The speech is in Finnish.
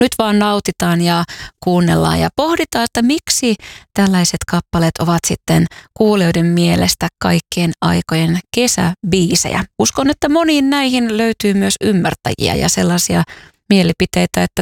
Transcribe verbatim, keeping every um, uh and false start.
Nyt vaan nautitaan ja kuunnellaan ja pohditaan, että miksi tällaiset kappaleet ovat sitten kuulijoiden mielestä kaikkien aikojen kesäbiisejä. Uskon, että moniin näihin löytyy myös ymmärtäjiä ja sellaisia mielipiteitä, että